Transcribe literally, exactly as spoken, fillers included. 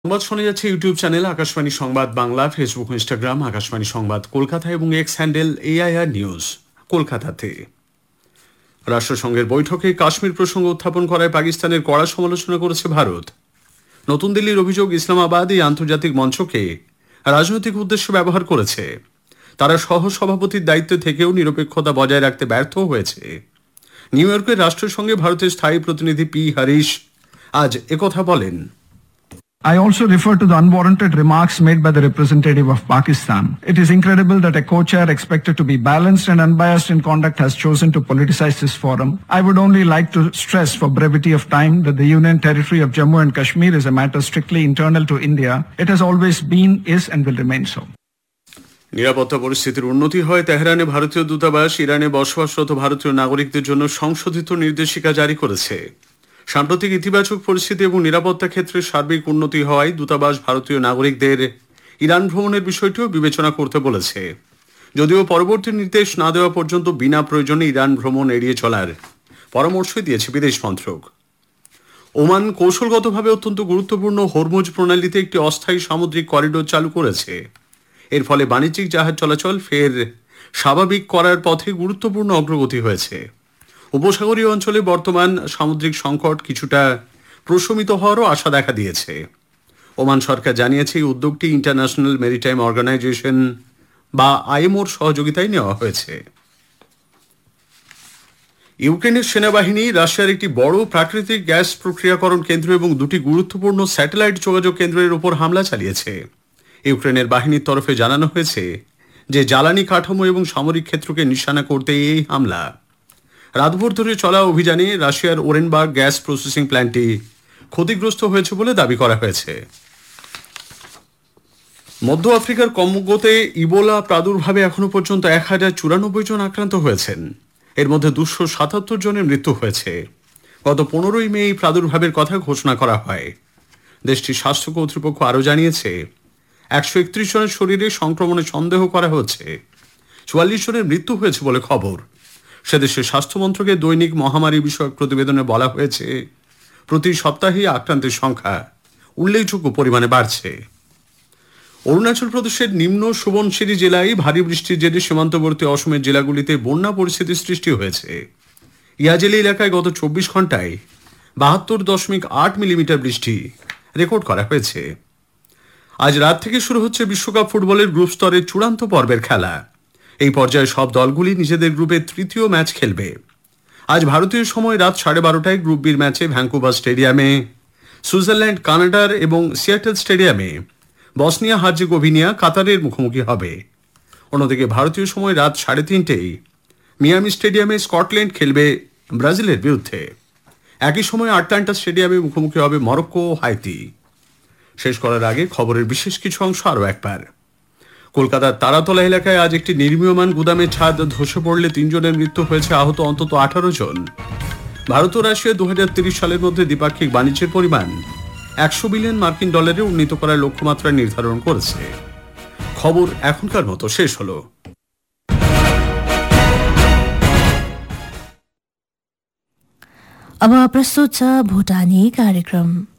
সংবাদ শোনা যাচ্ছে ইউটিউব চ্যানেল আকাশবাণী সংবাদ বাংলা, ফেসবুক, ইনস্টাগ্রাম আকাশবাণী সংবাদ কলকাতা এবং এক্স হ্যান্ডেল এআইআর নিউজ কলকাতাতে। রাষ্ট্রসংঘের বৈঠকে কাশ্মীর প্রসঙ্গ উত্থাপন করায় পাকিস্তানের কড়া সমালোচনা করেছে ভারত। নতুন দিল্লির অভিযোগ, ইসলামাবাদ এই আন্তর্জাতিক মঞ্চকে রাজনৈতিক উদ্দেশ্যে ব্যবহার করেছে। তারা সহ সভাপতির দায়িত্বে থেকেও নিরপেক্ষতা বজায় রাখতে ব্যর্থ হয়েছে। নিউ ইয়র্কের রাষ্ট্রসংঘে ভারতের স্থায়ী প্রতিনিধি পি হরিশ আজ একথা বলেন। I also refer to the unwarranted remarks made by the representative of Pakistan. It is incredible that a co-chair expected to be balanced and unbiased in conduct has chosen to politicize this forum. I would only like to stress for brevity of time that the Union Territory of Jammu and Kashmir is a matter strictly internal to India. It has always been, is and will remain so. নিরাপত্তা পরিস্থিতির উন্নতি হয় তেহরানে ভারতীয় দূতাবাস ইরানে বসবাসরত ভারতীয় নাগরিকদের জন্য সংশোধিত নির্দেশিকা জারি করেছে। সাম্প্রতিক ইতিবাচক পরিস্থিতি এবং নিরাপত্তা ক্ষেত্রে সার্বিক উন্নতি হওয়ায় দূতাবাস ভারতীয় নাগরিকদের ইরান ভ্রমণের বিষয়টিও বিবেচনা করতে বলেছে। যদিও পরবর্তী নির্দেশ না দেওয়া পর্যন্ত বিনা প্রয়োজনে ইরান ভ্রমণ এড়িয়ে চলার পরামর্শই দিয়েছে বিদেশ মন্ত্রক। ওমান কৌশলগতভাবে অত্যন্ত গুরুত্বপূর্ণ হরমুজ প্রণালীতে একটি অস্থায়ী সামুদ্রিক করিডোর চালু করেছে। এর ফলে বাণিজ্যিক জাহাজ চলাচল ফের স্বাভাবিক করার পথে গুরুত্বপূর্ণ অগ্রগতি হয়েছে। উপসাগরীয় অঞ্চলে বর্তমান সামুদ্রিক সংকট কিছুটা প্রশমিত হওয়ারও আশা দেখা দিয়েছে। ওমান সরকার জানিয়েছে এই উদ্যোগটি ইন্টারন্যাশনাল মেরিটাইম অর্গানাইজেশন বা আইএমওর সহযোগিতায় নেওয়া হয়েছে। ইউক্রেনের সেনাবাহিনী রাশিয়ার একটি বড় প্রাকৃতিক গ্যাস প্রক্রিয়াকরণ কেন্দ্র এবং দুটি গুরুত্বপূর্ণ স্যাটেলাইট যোগাযোগ কেন্দ্রের উপর হামলা চালিয়েছে। ইউক্রেনের বাহিনীর তরফে জানানো হয়েছে যে জ্বালানি কাঠামো এবং সামরিক ক্ষেত্রকে নিশানা করতে এই হামলা। রাতভর ধরে চলা অভিযানে রাশিয়ার ওরেনবার্গ গ্যাস প্রসেসিং প্ল্যান্টটি ক্ষতিগ্রস্ত হয়েছে বলে দাবি করা হয়েছে। মধ্য আফ্রিকার কঙ্গোতে ইবোলা প্রাদুর্ভাবে এখনো পর্যন্ত এক হাজার চুরানব্বই জন আক্রান্ত হয়েছেন। এর মধ্যে দুশো সাতাত্তর জনের মৃত্যু হয়েছে। গত পনেরোই মে এই প্রাদুর্ভাবের কথা ঘোষণা করা হয়। দেশটির স্বাস্থ্য কর্তৃপক্ষ আরও জানিয়েছে একশো একত্রিশ জনের শরীরে সংক্রমণের সন্দেহ করা হচ্ছে। চুয়াল্লিশ জনের মৃত্যু হয়েছে বলে খবর। সেদেশের স্বাস্থ্য মন্ত্রকের দৈনিক মহামারী বিষয়ক প্রতিবেদনে বলা হয়েছে প্রতি সপ্তাহে আক্রান্তের সংখ্যা উল্লেখযোগ্য পরিমাণে বাড়ছে। অরুণাচল প্রদেশের নিম্ন সুবনশিরি জেলায় ভারী বৃষ্টির জেরে সীমান্তবর্তী অসমের জেলাগুলিতে বন্যা পরিস্থিতির সৃষ্টি হয়েছে। ইয়াজেলি এলাকায় গত চব্বিশ ঘন্টায় বাহাত্তর দশমিক আট মিলিমিটার বৃষ্টি রেকর্ড করা হয়েছে। আজ রাত থেকে শুরু হচ্ছে বিশ্বকাপ ফুটবলের গ্রুপ স্তরের চূড়ান্ত পর্বের খেলা। এই পর্যায়ে সব দলগুলি নিজেদের গ্রুপের তৃতীয় ম্যাচ খেলবে। আজ ভারতীয় সময় রাত সাড়ে বারোটায় গ্রুপ বির ম্যাচে ভ্যাঙ্কুভার স্টেডিয়ামে সুইজারল্যান্ড কানাডার এবং সিয়াটেল স্টেডিয়ামে বসনিয়া হার্জেগোভিনা কাতারের মুখোমুখি হবে। অন্যদিকে ভারতীয় সময় রাত সাড়ে তিনটেই মিয়ামি স্টেডিয়ামে স্কটল্যান্ড খেলবে ব্রাজিলের বিরুদ্ধে। একই সময় আটলান্টা স্টেডিয়ামে মুখোমুখি হবে মরক্কো ও হাইতি। শেষ করার আগে খবরের বিশেষ কিছু অংশ আরও একবার। কলকাতার তারাতলা এলাকায় আজ একটি নির্মীয়মান গুদামের ছাদ ধসে পড়লে তিনজনের মৃত্যু হয়েছে, আহত অন্তত আঠারো জন। ভারত ও রাশিয়া দু হাজার তিরিশ সালের মধ্যে দ্বিপাক্ষিক বাণিজ্যের পরিমাণ একশো বিলিয়ন মার্কিন ডলারে উন্নীত করার লক্ষ্যমাত্রা নির্ধারণ করেছে। খবর এখনকার মতো শেষ হলো। अब प्रस्तुत छ भुटानी कार्यक्रम।